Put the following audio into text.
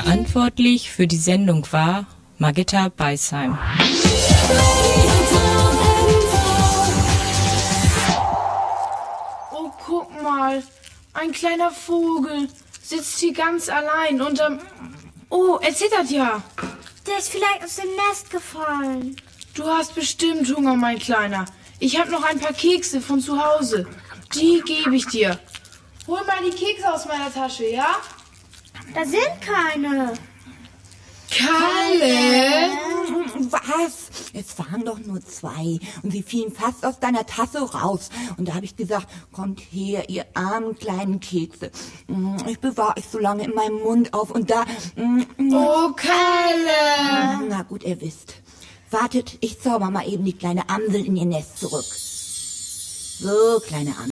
Verantwortlich für die Sendung war Margitta Beisheim. Oh, guck mal. Ein kleiner Vogel sitzt hier ganz allein unterm... Oh, er zittert ja. Der ist vielleicht aus dem Nest gefallen. Du hast bestimmt Hunger, mein Kleiner. Ich habe noch ein paar Kekse von zu Hause. Die gebe ich dir. Hol mal die Kekse aus meiner Tasche, ja? Da sind keine. Kalle! Was? Es waren doch nur 2 und sie fielen fast aus deiner Tasse raus. Und da habe ich gesagt, kommt her, ihr armen kleinen Kekse. Ich bewahre euch so lange in meinem Mund auf und da... Oh, Kalle! Na gut, ihr wisst. Wartet, ich zauber mal eben die kleine Amsel in ihr Nest zurück. So, kleine Amsel.